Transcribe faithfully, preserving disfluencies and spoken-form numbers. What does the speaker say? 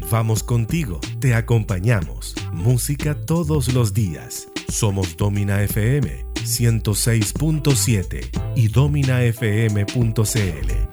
Vamos contigo, te acompañamos. Música todos los días. Somos Domina F M ciento seis punto siete y domina f m punto c l.